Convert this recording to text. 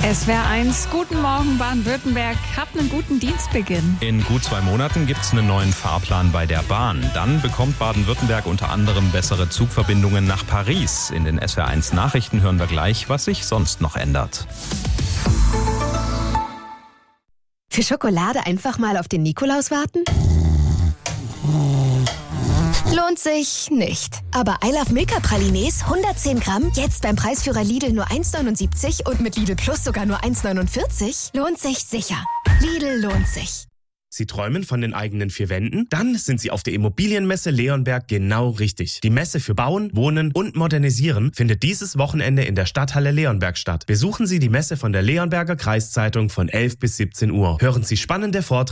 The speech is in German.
SWR 1, guten Morgen Baden-Württemberg, habt einen guten Dienstbeginn. In gut 2 Monaten gibt es einen neuen Fahrplan bei der Bahn. Dann bekommt Baden-Württemberg unter anderem bessere Zugverbindungen nach Paris. In den SWR 1 Nachrichten hören wir gleich, was sich sonst noch ändert. Für Schokolade einfach mal auf den Nikolaus warten? Lohnt sich nicht. Aber I Love Milka Pralines 110 Gramm, jetzt beim Preisführer Lidl nur 1,79 und mit Lidl Plus sogar nur 1,49, lohnt sich sicher. Lidl lohnt sich. Sie träumen von den eigenen 4 Wänden? Dann sind Sie auf der Immobilienmesse Leonberg genau richtig. Die Messe für Bauen, Wohnen und Modernisieren findet dieses Wochenende in der Stadthalle Leonberg statt. Besuchen Sie die Messe von der Leonberger Kreiszeitung von 11 bis 17 Uhr. Hören Sie spannende Vorträge